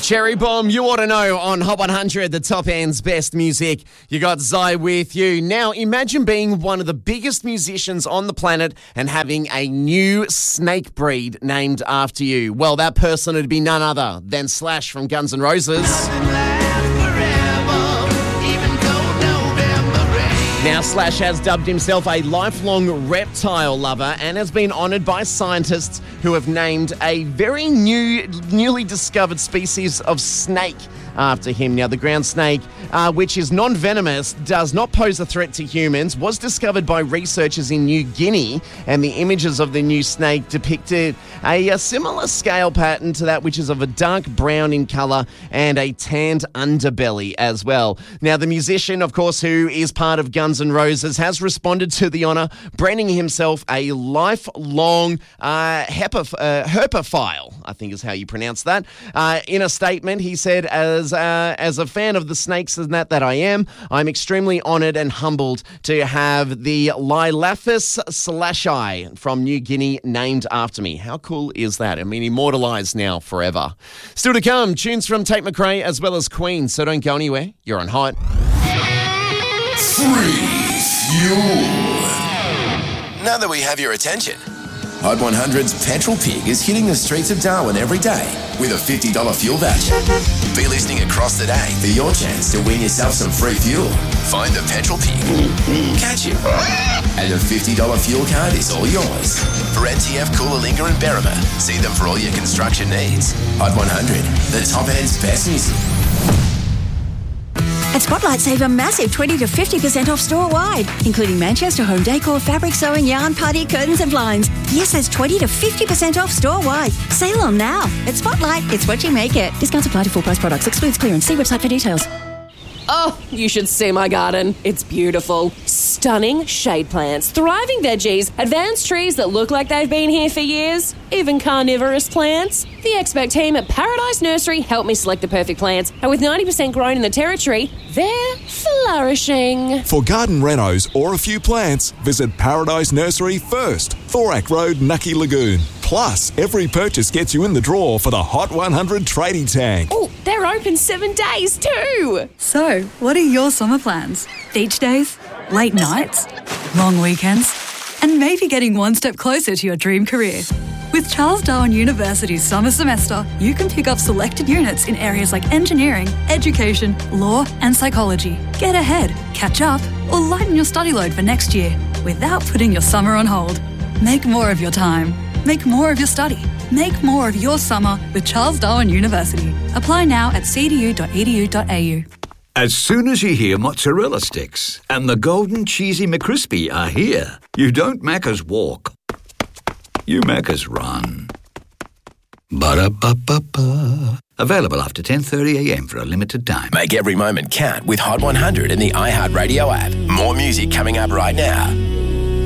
Cherry Bomb, You Ought to Know on Hot 100, the top end's best music. You got Zai with you. Now, imagine being one of the biggest musicians on the planet and having a new snake breed named after you. Well, that person would be none other than Slash from Guns N' Roses. Now, Slash has dubbed himself a lifelong reptile lover and has been honoured by scientists who have named a very newly discovered species of snake after him. Now, the ground snake, which is non-venomous, does not pose a threat to humans, was discovered by researchers in New Guinea, and the images of the new snake depicted a similar scale pattern to that, which is of a dark brown in colour and a tanned underbelly as well. Now, the musician, of course, who is part of Guns N' Roses, has responded to the honour, branding himself a lifelong herpophile, I think is how you pronounce that. In a statement, he said, as a fan of the snakes and that I am, I'm extremely honoured and humbled to have the Lilaphus slashii from New Guinea named after me. How cool is that? I mean, immortalised now forever. Still to come, tunes from Tate McRae as well as Queen, so don't go anywhere. You're on Hot. Free fuel. Now that we have your attention, Hot 100's Petrol Pig is hitting the streets of Darwin every day with a $50 fuel voucher. Be listening across the day for your chance to win yourself some free fuel. Find the Petrol Pig, catch him, and the $50 fuel card is all yours. For NTF, Coolalingga and Berrima, see them for all your construction needs. Hot 100, the top end's best music. At Spotlight, save a massive 20 to 50% off store-wide, including Manchester home decor, fabric sewing, yarn, party, curtains and blinds. Yes, that's 20 to 50% off store-wide. Sale on now. At Spotlight, it's what you make it. Discounts apply to full-price products. Excludes clearance. See website for details. Oh, you should see my garden. It's beautiful. Stunning shade plants, thriving veggies, advanced trees that look like they've been here for years, even carnivorous plants. The expert team at Paradise Nursery helped me select the perfect plants, and with 90% grown in the territory, they're flourishing. For garden renos or a few plants, visit Paradise Nursery first, Thorak Road, Nucky Lagoon. Plus, every purchase gets you in the draw for the Hot 100 tradie tank. Oh, they're open 7 days too. So, what are your summer plans? Beach days? Late nights? Long weekends? And maybe getting one step closer to your dream career? With Charles Darwin University's summer semester, you can pick up selected units in areas like engineering, education, law and psychology. Get ahead, catch up, or lighten your study load for next year without putting your summer on hold. Make more of your time. Make more of your study. Make more of your summer with Charles Darwin University. Apply now at cdu.edu.au. As soon as you hear mozzarella sticks and the golden cheesy McCrispy are here, you don't Macca's walk. You Macca's run. Ba-da-ba-ba-ba. Available after 10:30am for a limited time. Make every moment count with Hot 100 and the iHeartRadio app. More music coming up right now.